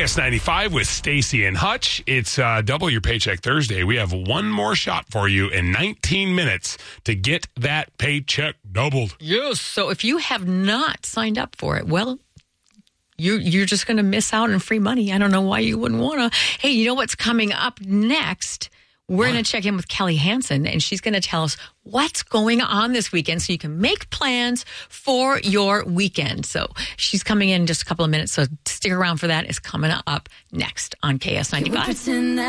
KS95 with Stacy and Hutch. It's Double Your Paycheck Thursday. We have one more shot for you in 19 minutes to get that paycheck doubled. Yes. So if you have not signed up for it, well, you're just going to miss out on free money. I don't know why you wouldn't want to. Hey, you know what's coming up next? We're going to check in with Kelly Hansen, and she's going to tell us what's going on this weekend so you can make plans for your weekend. So she's coming in just a couple of minutes, so stick around for that. It's coming up next on KS95.